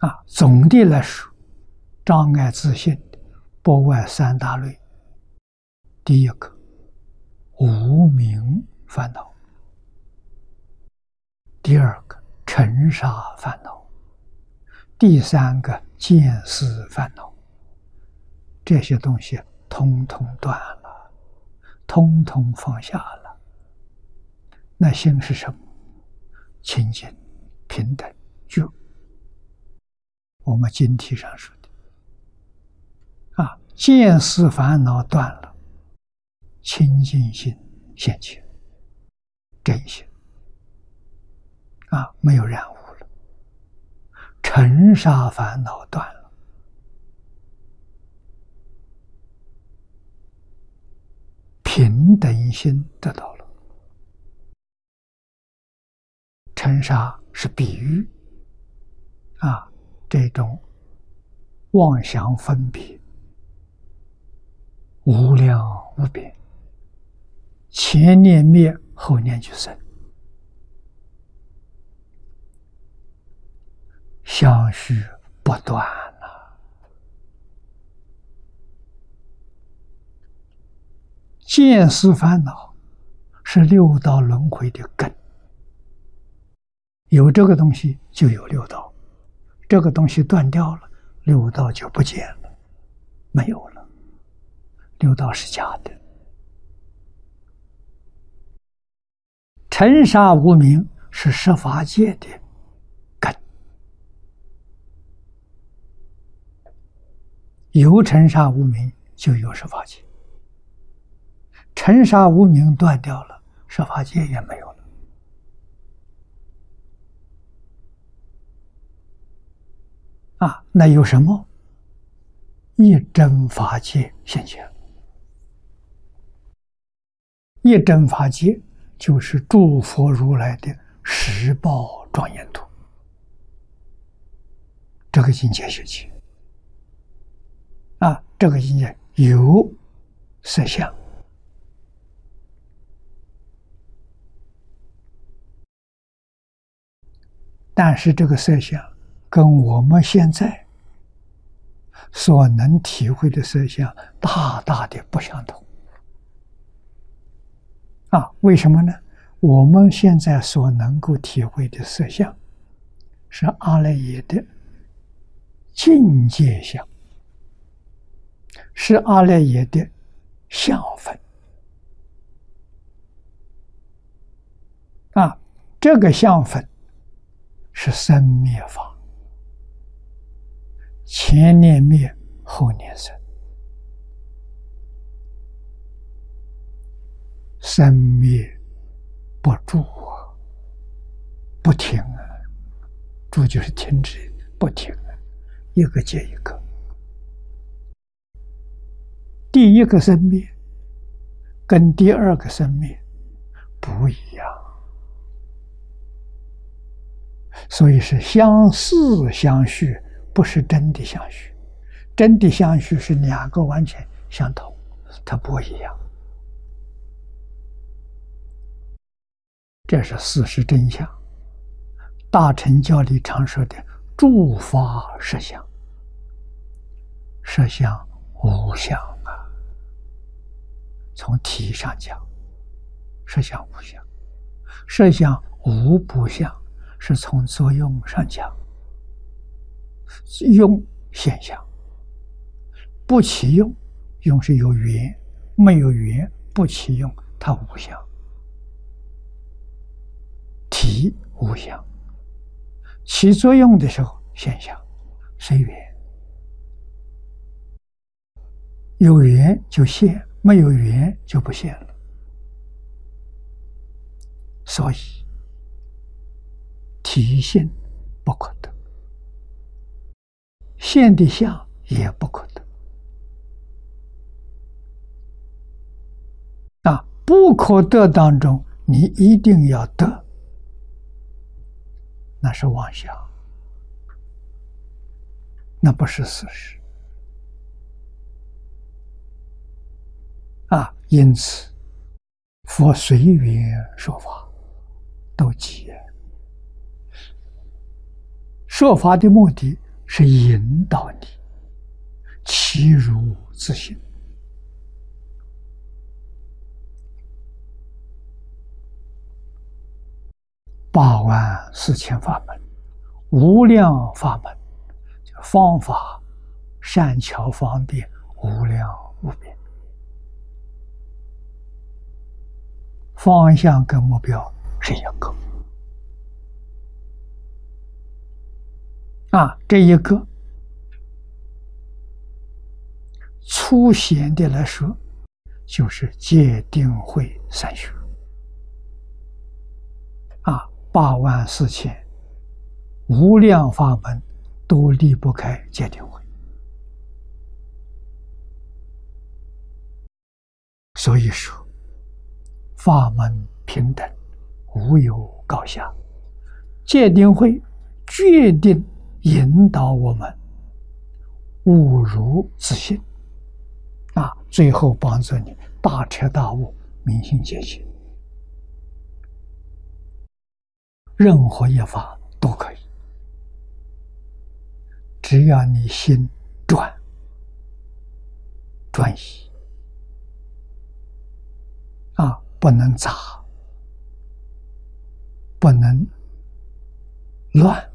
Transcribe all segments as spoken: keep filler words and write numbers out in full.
啊，总的来说，障碍自信的不外三大类。第一个，无明烦恼；第二个，尘沙烦恼；第三个，见思烦恼。这些东西通通断了，通通放下了。那心是什么？清净、平等、觉。我们经题上说的啊，见思烦恼断了，清净心现前，真心啊，没有染污了。尘沙烦恼断了，平等心得到了。尘沙是比喻啊，这种妄想分别无量无边，前念灭，后念就生，相续不断了。见思烦恼是六道轮回的根，有这个东西就有六道，这个东西断掉了，六道就不见了，没有了。六道是假的。尘沙无明是十法界的根，有尘沙无明就有十法界，尘沙无明断掉了，十法界也没有了。啊，那有什么？一真法界现前。一真法界就是诸佛如来的十报庄严图，这个境界现前。啊，这个境界有色相，但是这个色相跟我们现在所能体会的色相大大的不相同。啊，为什么呢？我们现在所能够体会的色相，是阿赖耶的境界相，是阿赖耶的相分。啊，这个相分是生灭法，前念灭，后念生。生灭不住啊，不停啊，住就是停止，不停啊，一个接一个。第一个生灭跟第二个生灭不一样，所以是相似相续，不是真的相续。真的相续是两个完全相同，它不一样。这是事实真相。大乘教里常说的诸法实相，实相无相啊。从体上讲，实相无相；实相无不相，是从作用上讲，用现象，不起用，用是有缘，没有缘不起用，它无相。体无相，起作用的时候现象随缘，有缘就现，没有缘就不现了。所以体性不可得，现的相也不可得。啊，不可得当中，你一定要得，那是妄想，那不是事实。啊，因此佛随缘说法都急。说法的目的是引导你，其如自性。八万四千法门，无量法门，方法善巧方便，无量无边。方向跟目标是一个啊，这一个粗显的来说，就是戒定慧三学啊，八万四千无量法门都离不开戒定慧。所以说，法门平等，无有高下。戒定慧决定引导我们悟如自性啊，最后帮助你大彻大悟，明心见性。任何一法都可以，只要你心专专一啊，不能杂，不能乱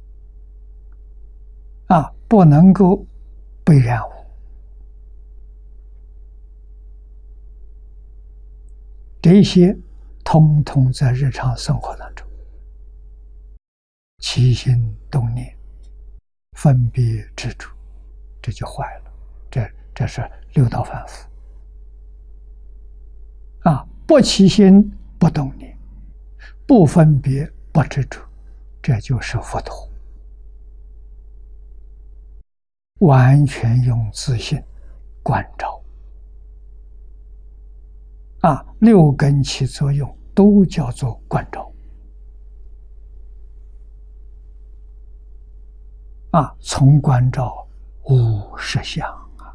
啊，不能够被染污。这些通通在日常生活当中，起心动念、分别执着，这就坏了。这这是六道凡夫啊！不起心不动念，不分别不执着，这就是佛陀。完全用自性观照啊，六根起作用都叫做观照啊，从观照无实相啊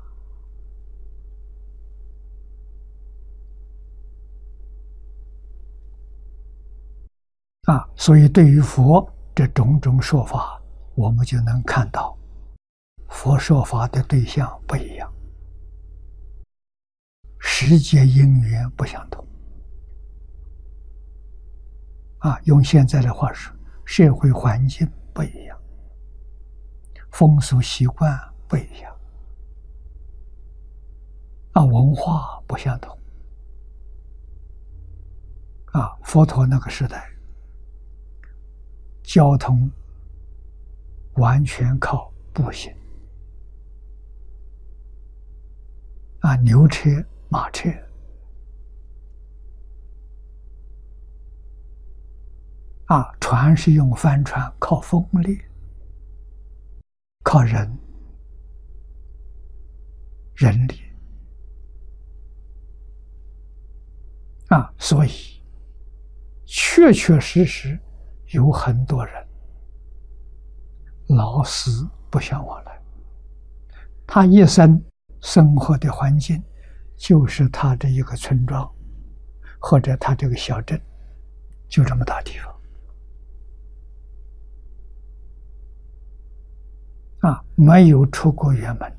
啊，所以对于佛这种种说法，我们就能看到佛说法的对象不一样，时节因缘不相同啊，用现在的话说，社会环境不一样，风俗习惯不一样啊，文化不相同啊。佛陀那个时代，交通完全靠步行啊，牛车、马车啊，船是用帆船，靠风力，靠人人力啊，所以确确实实有很多人老死不相往来，他一生生活的环境就是他这一个村庄或者他这个小镇，就这么大地方啊，没有出过远门，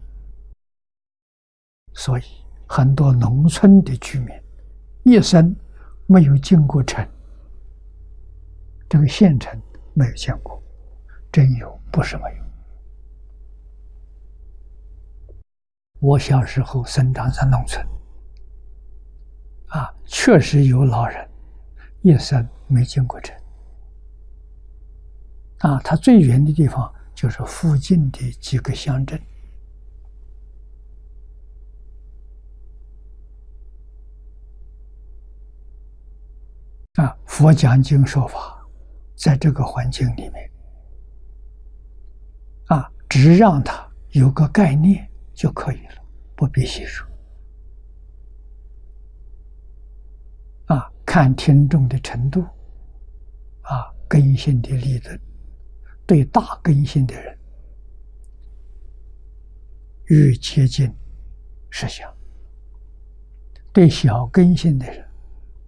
所以很多农村的居民一生没有进过城，这个县城没有见过，真有，不是没有。我小时候生长在农村啊，确实有老人一生没进过城啊，他最远的地方就是附近的几个乡镇啊。佛讲经说法，在这个环境里面啊，只让他有个概念就可以了，不必细说啊。看听众的程度啊，根性的利润，对大根性的人越接近实相，对小根性的人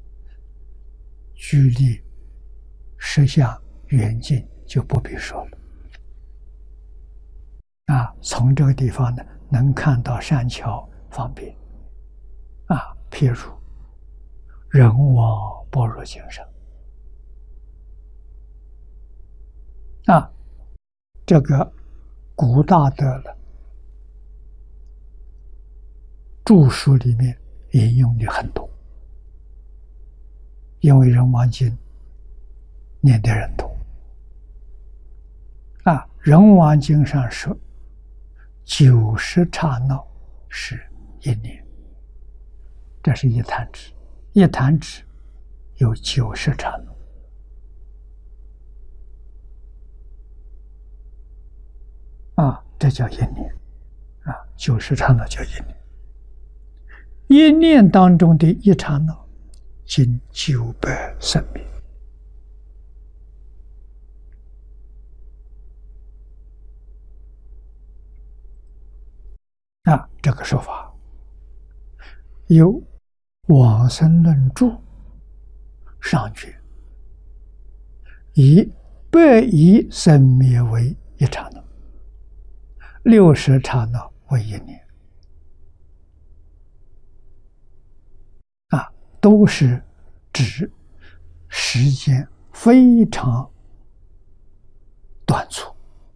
距离实相远近就不必说了啊，从这个地方呢，能看到善巧方便啊，譬如人王般若经上啊，这个古大德的著书里面引用的很多，因为人王经念的人多啊，人王经上说九十刹那是一念，这是一弹指，一弹指有九十刹那啊，这叫一念啊，九十刹那叫一念。一念当中的一刹那，经九百生灭啊，这个说法有《往生论注》上句，以百亿生灭为一刹那，六十刹那为一念。啊，都是指时间非常短促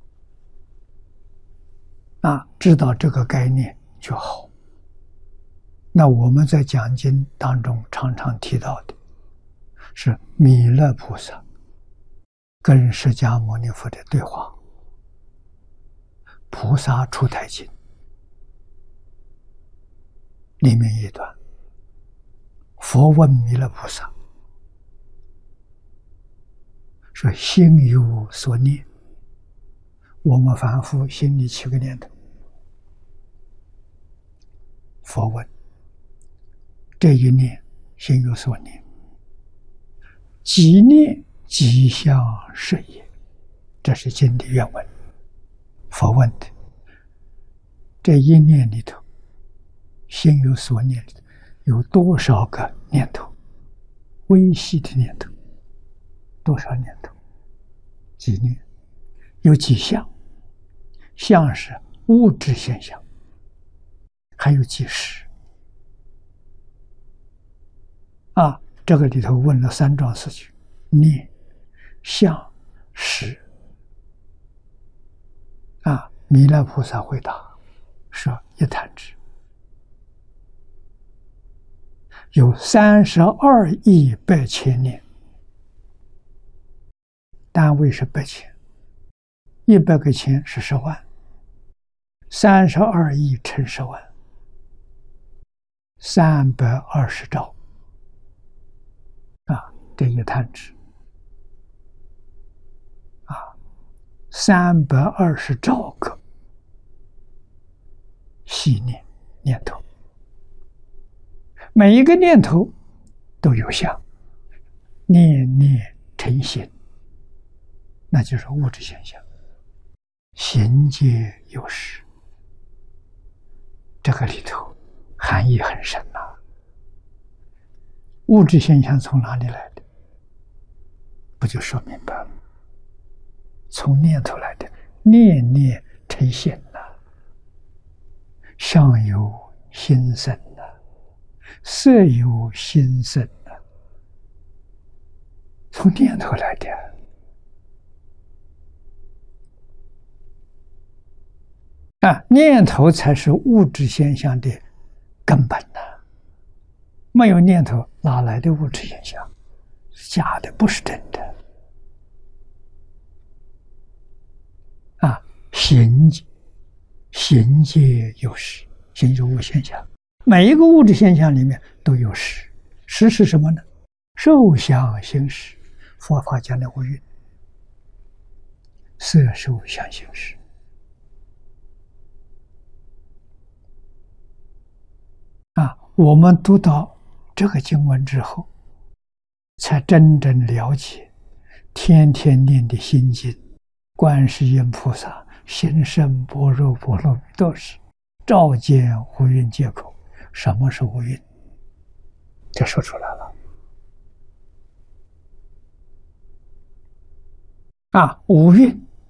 啊，知道这个概念就好。那我们在讲经当中常常提到的是弥勒菩萨跟释迦牟尼佛的对话，菩萨出台经里面一段，佛问弥勒菩萨说：“心有所念。”我们凡夫心里起个念头，佛问：“这一念心有所念，即念即相是也。”这是经的原文。佛问的这一念里头，心有所念里头有多少个念头？微细的念头，多少念头？几念？有几相？相是物质现象，还有几时？啊，这个里头问了三桩事情：念、相、时。啊，弥勒菩萨回答说：一弹指有三十二亿百千年，单位是百千，一百个千是十万，三十二亿乘十万，三百二十兆啊！这一弹指啊，三百二十兆个细念念头。每一个念头都有相，念念成形，那就是物质现象。行皆有时，这个里头含义很深呐、啊。物质现象从哪里来的？不就说明白了？从念头来的，念念成形呐、啊，相由心生呐、啊，色由心生呐、啊，从念头来的。啊，念头才是物质现象的根本呐、啊！没有念头，哪来的物质现象？假的，不是真的。啊，行行皆有时，行就物现象，每一个物质现象里面都有识。识是什么呢？受想行识，佛法讲的五蕴，色受想行识。啊，我们读到这个经文之后，才真正了解天天念的心经，观世音菩萨行深般若波罗蜜多时，照见五蕴皆空。什么是五蕴？就说出来了。啊，五蕴